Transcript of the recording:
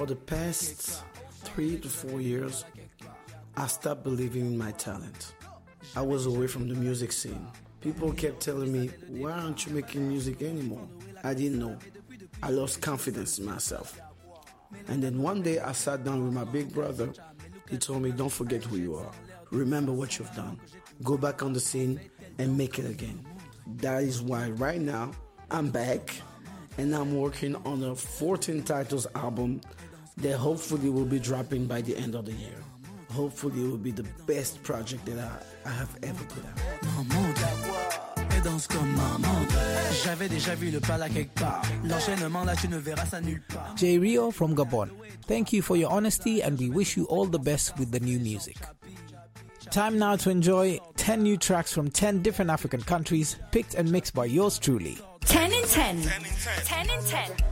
For the past 3 to 4 years, I stopped believing in my talent. I was away from the music scene. People kept telling me, why aren't you making music anymore? I didn't know. I lost confidence in myself. And then one day I sat down with my big brother. He told me, don't forget who you are. Remember what you've done. Go back on the scene and make it again. That is why right now I'm back and I'm working on a 14 titles album that hopefully will be dropping by the end of the year. Hopefully it will be the best project that I have ever put out. Jay Rio from Gabon, thank you for your honesty and we wish you all the best with the new music. Time now to enjoy 10 new tracks from 10 different African countries, picked and mixed by yours truly. 10 in 10. 10 in 10.